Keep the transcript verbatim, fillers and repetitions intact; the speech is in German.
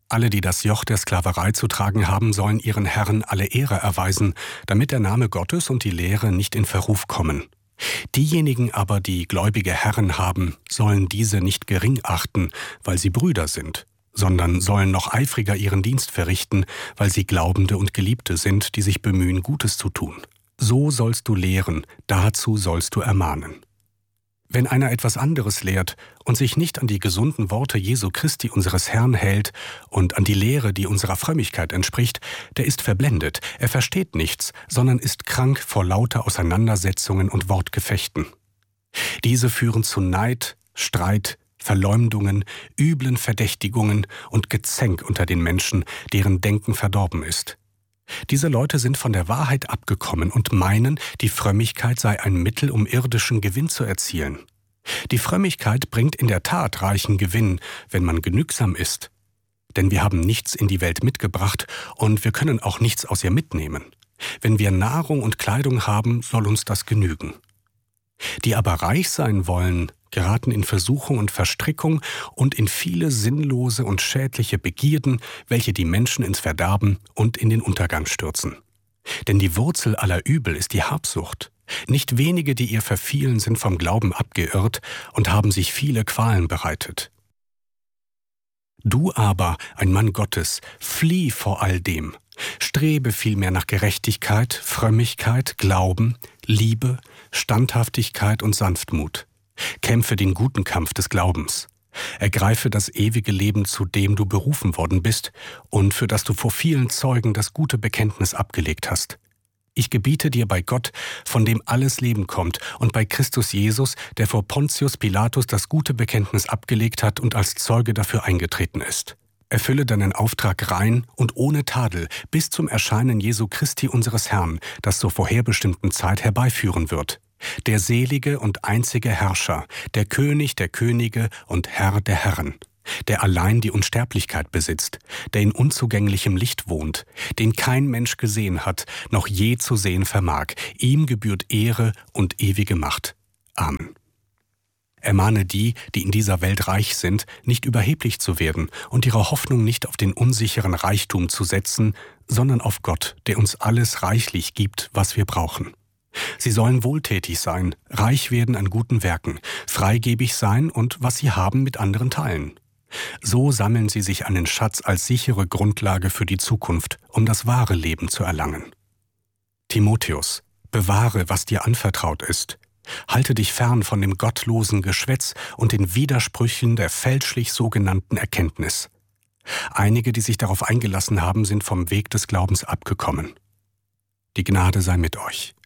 Alle, die das Joch der Sklaverei zu tragen haben, sollen ihren Herren alle Ehre erweisen, damit der Name Gottes und die Lehre nicht in Verruf kommen. Diejenigen aber, die gläubige Herren haben, sollen diese nicht gering achten, weil sie Brüder sind, sondern sollen noch eifriger ihren Dienst verrichten, weil sie Glaubende und Geliebte sind, die sich bemühen, Gutes zu tun. So sollst du lehren, dazu sollst du ermahnen. Wenn einer etwas anderes lehrt und sich nicht an die gesunden Worte Jesu Christi unseres Herrn hält und an die Lehre, die unserer Frömmigkeit entspricht, der ist verblendet, er versteht nichts, sondern ist krank vor lauter Auseinandersetzungen und Wortgefechten. Diese führen zu Neid, Streit, Verleumdungen, üblen Verdächtigungen und Gezänk unter den Menschen, deren Denken verdorben ist. Diese Leute sind von der Wahrheit abgekommen und meinen, die Frömmigkeit sei ein Mittel, um irdischen Gewinn zu erzielen. Die Frömmigkeit bringt in der Tat reichen Gewinn, wenn man genügsam ist. Denn wir haben nichts in die Welt mitgebracht und wir können auch nichts aus ihr mitnehmen. Wenn wir Nahrung und Kleidung haben, soll uns das genügen. Die aber reich sein wollen, geraten in Versuchung und Verstrickung und in viele sinnlose und schädliche Begierden, welche die Menschen ins Verderben und in den Untergang stürzen. Denn die Wurzel aller Übel ist die Habsucht. Nicht wenige, die ihr verfielen, sind vom Glauben abgeirrt und haben sich viele Qualen bereitet. Du aber, ein Mann Gottes, flieh vor all dem. Strebe vielmehr nach Gerechtigkeit, Frömmigkeit, Glauben, Liebe, Standhaftigkeit und Sanftmut. Kämpfe den guten Kampf des Glaubens. Ergreife das ewige Leben, zu dem du berufen worden bist und für das du vor vielen Zeugen das gute Bekenntnis abgelegt hast. Ich gebiete dir bei Gott, von dem alles Leben kommt, und bei Christus Jesus, der vor Pontius Pilatus das gute Bekenntnis abgelegt hat und als Zeuge dafür eingetreten ist. Erfülle deinen Auftrag rein und ohne Tadel bis zum Erscheinen Jesu Christi unseres Herrn, das zur vorherbestimmten Zeit herbeiführen wird. Der selige und einzige Herrscher, der König der Könige und Herr der Herren, der allein die Unsterblichkeit besitzt, der in unzugänglichem Licht wohnt, den kein Mensch gesehen hat, noch je zu sehen vermag. Ihm gebührt Ehre und ewige Macht. Amen. Ermahne die, die in dieser Welt reich sind, nicht überheblich zu werden und ihre Hoffnung nicht auf den unsicheren Reichtum zu setzen, sondern auf Gott, der uns alles reichlich gibt, was wir brauchen. Sie sollen wohltätig sein, reich werden an guten Werken, freigebig sein und was sie haben mit anderen teilen. So sammeln sie sich einen Schatz als sichere Grundlage für die Zukunft, um das wahre Leben zu erlangen. Timotheus, bewahre, was dir anvertraut ist. Halte dich fern von dem gottlosen Geschwätz und den Widersprüchen der fälschlich sogenannten Erkenntnis. Einige, die sich darauf eingelassen haben, sind vom Weg des Glaubens abgekommen. Die Gnade sei mit euch.